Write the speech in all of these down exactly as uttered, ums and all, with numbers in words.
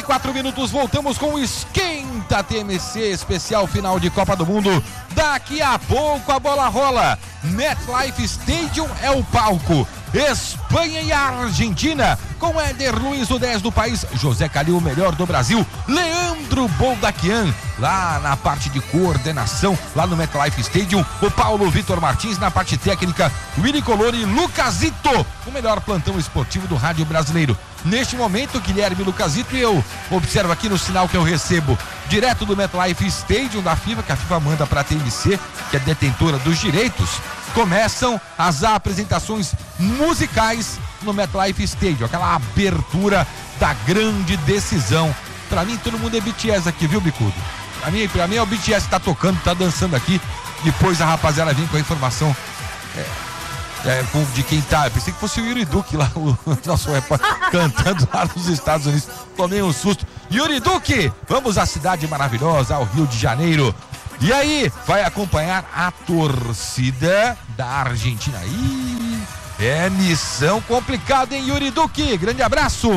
Quatro minutos, voltamos com o Esquenta T M C, especial final de Copa do Mundo. Daqui a pouco a bola rola. MetLife Stadium é o palco. Espanha e Argentina, com Éder Luiz, o dez do país, José Calil, o melhor do Brasil, Leandro Boldaquian, lá na parte de coordenação, lá no MetLife Stadium, o Paulo Vitor Martins, na parte técnica, Willy Colori e Lucasito, o melhor plantão esportivo do rádio brasileiro. Neste momento, Guilherme Lucasito e eu observo aqui no sinal que eu recebo, direto do MetLife Stadium da FIFA, que a FIFA manda para a T M C, que é detentora dos direitos. Começam as apresentações musicais no MetLife Stadium, aquela abertura da grande decisão. Pra mim, todo mundo é B T S aqui, viu, Bicudo? Pra mim, pra mim é o B T S que tá tocando, tá dançando aqui. Depois a rapaziada vem com a informação é, é, de quem tá. Eu pensei que fosse o Yuri Duque lá, o nosso repórter, cantando lá nos Estados Unidos. Tomei um susto. Yuri Duque, vamos à cidade maravilhosa, ao Rio de Janeiro. E aí, vai acompanhar a torcida da Argentina. Ih, é missão complicada, hein, Yuri Duque? Grande abraço.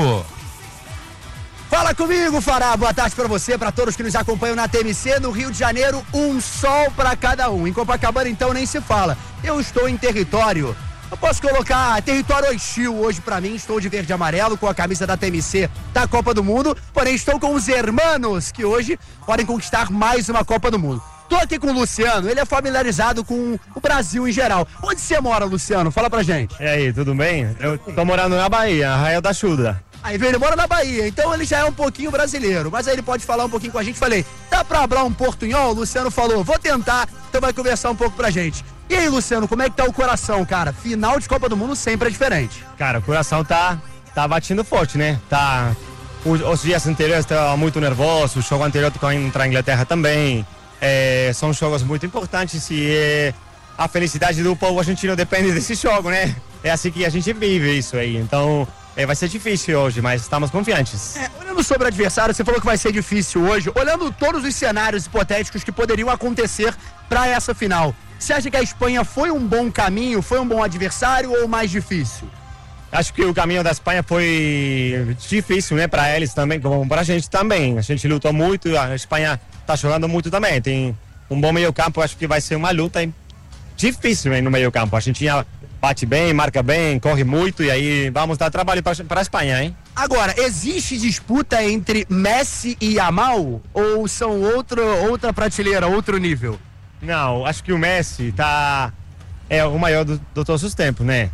Fala comigo, Fará. Boa tarde pra você, pra todos que nos acompanham na T M C, no Rio de Janeiro, um sol pra cada um. Em Copacabana, então, nem se fala. Eu estou em território. Eu posso colocar território hostil hoje pra mim, estou de verde e amarelo com a camisa da T M C da Copa do Mundo, porém estou com os hermanos que hoje podem conquistar mais uma Copa do Mundo. Tô aqui com o Luciano, ele é familiarizado com o Brasil em geral. Onde você mora, Luciano? Fala pra gente. E aí, tudo bem? Eu tô morando na Bahia, Arraial da Chuda. Aí ele mora na Bahia, então ele já é um pouquinho brasileiro, mas aí ele pode falar um pouquinho com a gente. Falei, dá pra hablar um portunhol? O Luciano falou, vou tentar, então vai conversar um pouco pra gente. E aí, Luciano, como é que tá o coração, cara? Final de Copa do Mundo sempre é diferente. Cara, o coração tá, tá batendo forte, né? Tá, os, os dias anteriores estava muito nervoso, o jogo anterior contra a Inglaterra também. É, são jogos muito importantes e é, a felicidade do povo argentino depende desse jogo, né? É assim que a gente vive isso aí, então é, vai ser difícil hoje, mas estamos confiantes. É, olhando sobre o adversário, você falou que vai ser difícil hoje, olhando todos os cenários hipotéticos que poderiam acontecer para essa final, você acha que a Espanha foi um bom caminho, foi um bom adversário ou mais difícil? Acho que o caminho da Espanha foi difícil, né, para eles também, como para a gente também. A gente lutou muito, a Espanha tá jogando muito também, tem um bom meio campo, acho que vai ser uma luta hein? difícil hein, no meio campo. A gente bate bem, marca bem, corre muito e aí vamos dar trabalho para a Espanha, hein? Agora, existe disputa entre Messi e Yamal ou são outro, outra prateleira, outro nível? Não, acho que o Messi tá é o maior do, de todos os tempos, né?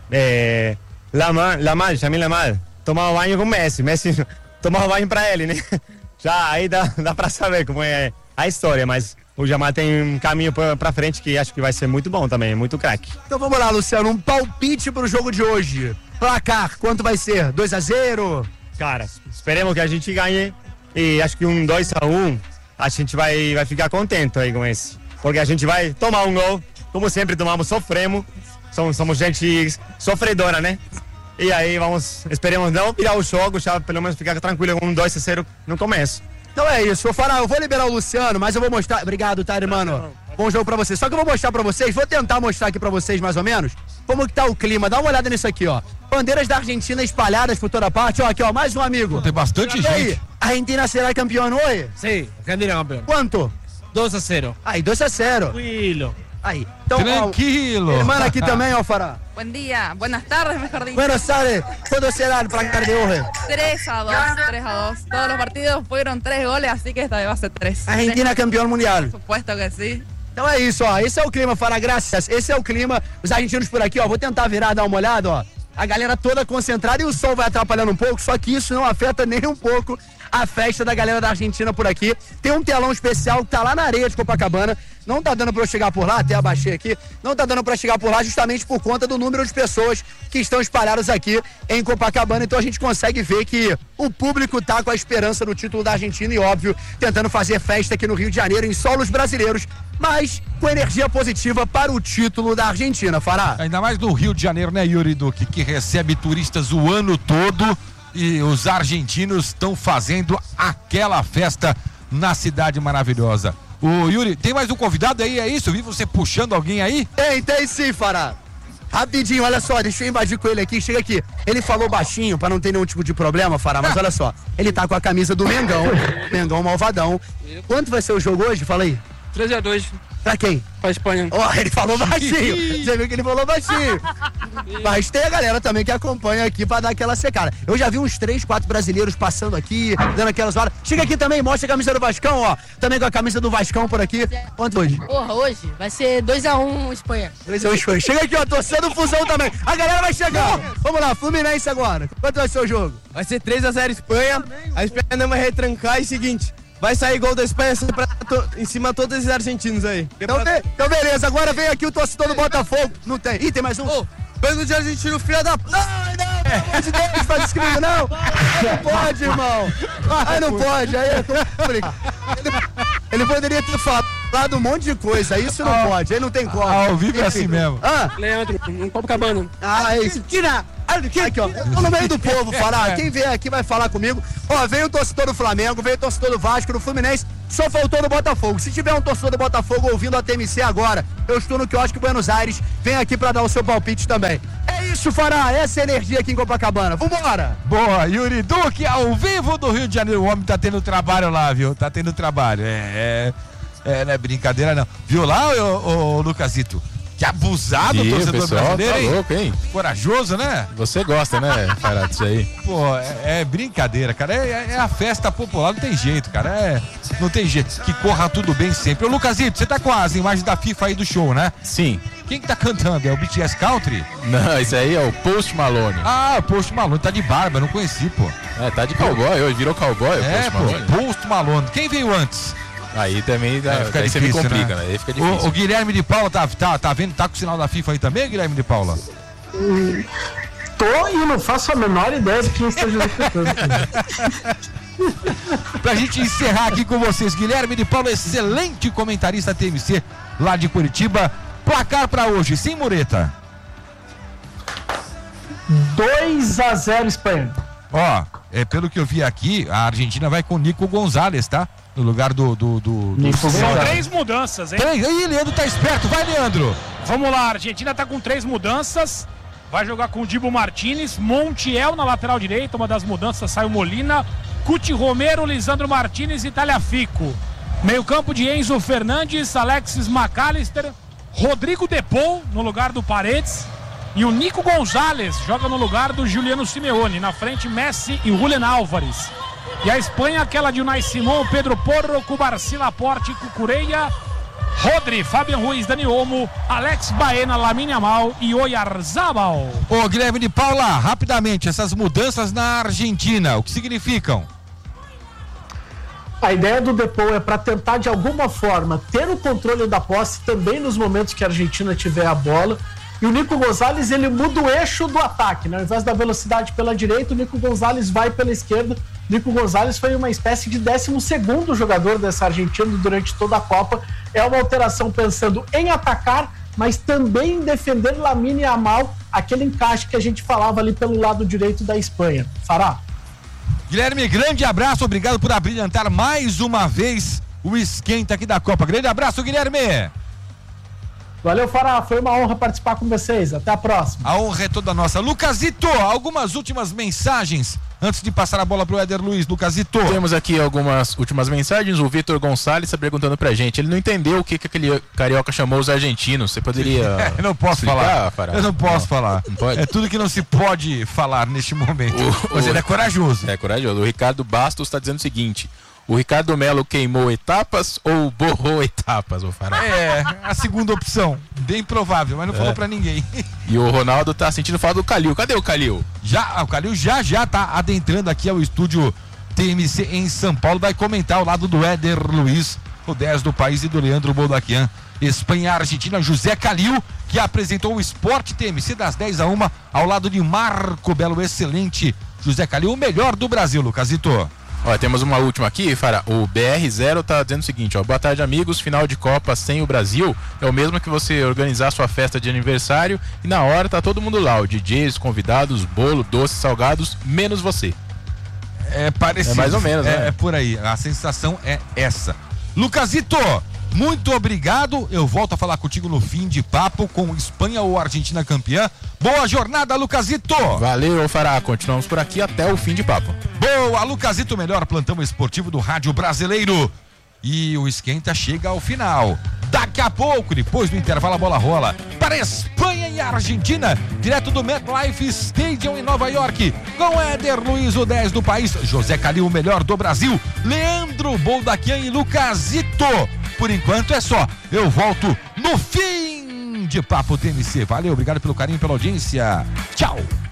É, Lamar, Lamar, Jamil Lamar, tomar banho com o Messi, Messi tomar banho para ele, né? Já aí dá, dá pra saber como é a história, mas o Yamal tem um caminho pra, pra frente que acho que vai ser muito bom também, muito craque. Então vamos lá, Luciano, um palpite pro jogo de hoje. Placar, quanto vai ser? dois a zero? Cara, esperemos que a gente ganhe e acho que um dois a um a gente vai, vai ficar contente aí com esse. Porque a gente vai tomar um gol, como sempre tomamos, sofremos, somos, somos gente sofredora, né? E aí vamos, esperemos não virar o jogo, já pelo menos ficar tranquilo com um dois a zero no começo. Então é isso, vou falar, eu vou liberar o Luciano, mas eu vou mostrar, obrigado, tá, mano? Bom jogo pra vocês, só que eu vou mostrar pra vocês, vou tentar mostrar aqui pra vocês mais ou menos, como que tá o clima, dá uma olhada nisso aqui, ó. Bandeiras da Argentina espalhadas por toda parte, ó, aqui ó, mais um amigo. Tem bastante e gente. Aí, Argentina será campeão hoje? Sí, Argentina campeón. Quanto? dos a cero. Aí, dois a zero. Tranquilo. Aí, então, Tranquilo. Ó, irmã aqui também, ó, Fará. Buen día, buenas tardes, mejor dicho. Buenos Aires, ¿cuánto será el placar de hoy? tres a dos, tres a dos. Todos los partidos fueron tres goles, así que esta vez va a ser tres. Argentina campeão mundial. Por supuesto que sí. Então é isso, ó. Esse é o clima, Fará, graças. Esse é o clima. Os argentinos por aqui, ó. Vou tentar virar, dar uma olhada, ó. A galera toda concentrada e o sol vai atrapalhando um pouco, só que isso não afeta nem um pouco a festa da galera da Argentina por aqui. Tem um telão especial que tá lá na areia de Copacabana. Não tá dando pra eu chegar por lá, até abaixei aqui. Não tá dando pra chegar por lá justamente por conta do número de pessoas que estão espalhadas aqui em Copacabana. Então a gente consegue ver que o público tá com a esperança do título da Argentina e, óbvio, tentando fazer festa aqui no Rio de Janeiro em solos brasileiros, mas com energia positiva para o título da Argentina, Fará. Ainda mais no Rio de Janeiro, né, Yuri Duque, que recebe turistas o ano todo e os argentinos estão fazendo aquela festa na cidade maravilhosa. O Yuri, tem mais um convidado aí, é isso? Eu vi você puxando alguém aí? Tem, tem sim, Fará. Rapidinho, olha só, deixa eu invadir com ele aqui, chega aqui. Ele falou baixinho pra não ter nenhum tipo de problema, Fará, mas olha só, ele tá com a camisa do Mengão, Mengão malvadão. Quanto vai ser o jogo hoje? Fala aí. três a dois. Pra quem? Pra Espanha. Ó, oh, ele falou baixinho. Você viu que ele falou baixinho. Mas tem a galera também que acompanha aqui pra dar aquela secada. Eu já vi uns três, quatro brasileiros passando aqui, dando aquelas horas. Chega aqui também, mostra a camisa do Vascão, ó. Também com a camisa do Vascão por aqui. Quanto hoje? Porra, hoje vai ser dois a um Espanha. dois a um Espanha. Chega aqui, ó, torcendo Fusão também. A galera vai chegar. Vamos lá, Fluminense agora. Quanto vai ser o jogo? Vai ser três a zero Espanha. A Espanha não vai retrancar. E seguinte, vai sair gol da Espanha em cima de todos esses argentinos aí. Então, be então beleza, agora vem aqui o torcedor do Botafogo. Não tem. Ih, tem mais um. Ô, bando de argentino, filha da p. Não, não, pelo amor de Deus, faz isso comigo, não. Não pode, irmão. Aí não pode, aí é complicado. Ele, ele poderia ter falado um monte de coisa, isso não pode, aí não tem como. Ao vivo é assim mesmo. Ah, Leandro, um Copacabana. ah, é isso. Tira! Aqui, ó, eu tô no meio do povo, Fará. Quem vier aqui vai falar comigo. Ó, veio o torcedor do Flamengo, veio o torcedor do Vasco, do Fluminense, só faltou do Botafogo. Se tiver um torcedor do Botafogo ouvindo a T M C agora, eu estou no quiosque Buenos Aires, vem aqui pra dar o seu palpite também. É isso, Fará, essa é a energia aqui em Copacabana. Vambora! Boa, Yuri Duque, ao vivo do Rio de Janeiro. O homem tá tendo trabalho lá, viu? Tá tendo trabalho. É, é, é não é brincadeira, não. Viu lá, ô, ô Lucasito? Que abusado o torcedor brasileiro, tá hein? louco, hein? Corajoso, né? Você gosta, né, Fará, disso aí? Pô, é, é brincadeira, cara. É, é a festa popular, não tem jeito, cara. É, não tem jeito. Que corra tudo bem sempre. Ô, Lucasito, você tá com as imagens da FIFA aí do show, né? Sim. Quem que tá cantando? É o B T S Country? Não, isso aí é o Post Malone. Ah, o Post Malone, tá de barba, eu não conheci, pô. É, tá de cowboy hoje, virou cowboy, É, o Post pô, Malone. Post Malone. Quem veio antes? Aí também dá, É, fica aí você me difícil, complica, né? né? Aí fica difícil. O, o Guilherme de Paula tá, tá, tá vendo? Tá com o sinal da FIFA aí também, Guilherme de Paula? Tô e não faço a menor ideia de quem esteja disputando. Pra gente encerrar aqui com vocês, Guilherme de Paula, excelente comentarista T M C lá de Curitiba. Placar pra hoje, sem mureta. dois a zero Espanha. Ó, é, pelo que eu vi aqui, a Argentina vai com o Nico Gonzalez, tá? No lugar do... do, do, do Nico São Gonzalez. três mudanças, hein? Três. Ih, Leandro tá esperto, vai, Leandro. Vamos lá, a Argentina tá com três mudanças. Vai jogar com o Dibu Martinez, Montiel na lateral direita, uma das mudanças saiu Molina, Cuti Romero, Lisandro Martinez e Tagliafico. Meio campo de Enzo Fernandes, Alexis McAllister, Rodrigo Depou no lugar do Paredes e o Nico Gonzalez joga no lugar do Juliano Simeone. Na frente, Messi e Julián Álvares. E a Espanha, aquela de Unai Simón, Pedro Porro, Cubarsí, Laporte, Cucureia, Rodri, Fabian Ruiz, Dani Olmo, Alex Baena, Lamine Yamal e Oyarzabal. Ô, Guilherme de Paula, rapidamente, essas mudanças na Argentina, o que significam? A ideia do Depou é para tentar de alguma forma ter o controle da posse também nos momentos que a Argentina tiver a bola. E o Nico Gonzalez, ele muda o eixo do ataque, né? Ao invés da velocidade pela direita, o Nico Gonzalez vai pela esquerda. O Nico Gonzalez foi uma espécie de décimo segundo jogador dessa Argentina durante toda a Copa. É uma alteração pensando em atacar, mas também em defender Lamine Yamal, aquele encaixe que a gente falava ali pelo lado direito da Espanha. Fará? Guilherme, grande abraço, obrigado por abrilhantar mais uma vez o esquenta aqui da Copa. Grande abraço, Guilherme. Valeu, Fará, foi uma honra participar com vocês, até a próxima. A honra é toda nossa. Lucasito, algumas últimas mensagens antes de passar a bola pro Éder Luiz. Lucasito. Temos aqui algumas últimas mensagens. O Vitor Gonçalves está perguntando pra gente. Ele não entendeu o que, que aquele carioca chamou os argentinos. Você poderia. Eu não posso explicar, falar. Fará? Eu não posso não, falar. Não pode? É tudo que não se pode falar neste momento. O, Mas o, ele é corajoso. É corajoso. O Ricardo Bastos está dizendo o seguinte: o Ricardo Melo queimou etapas ou borrou etapas, o Fará? É, a segunda opção. Bem provável, mas não falou É. pra ninguém. E o Ronaldo tá sentindo falta do Calil. Cadê o Calil? Já, o Calil já já tá adentrando aqui ao estúdio T M C em São Paulo. Vai comentar ao lado do Éder Luiz, o dez do país, e do Leandro Boldaquian. Espanha, Argentina, José Calil, que apresentou o Esporte T M C das dez a uma, ao lado de Marco Belo, excelente José Calil, o melhor do Brasil, Lucasito. Ó, temos uma última aqui, Fará. O B R zero tá dizendo o seguinte, ó: boa tarde, amigos. Final de Copa sem o Brasil é o mesmo que você organizar sua festa de aniversário e na hora tá todo mundo lá, o D Js, convidados, bolo, doces, salgados, menos você. É parecido. É mais ou menos, é, né? É por aí, a sensação é essa. Lucasito, Muito obrigado. Eu volto a falar contigo no fim de papo com Espanha ou Argentina campeã. Boa jornada, Lucasito. Valeu, Fará. Continuamos por aqui até o fim de papo. Boa, Lucasito, melhor plantão esportivo do rádio brasileiro. E o Esquenta chega ao final. Daqui a pouco, depois do intervalo, a bola rola para Espanha e Argentina, direto do MetLife Stadium em Nova York, com Éder Luiz, o dez do país, José Calil, o melhor do Brasil, Leandro Boldaquian e Lucasito. Por enquanto é só. Eu volto no fim de Papo T M C. Valeu, obrigado pelo carinho, pela audiência. Tchau.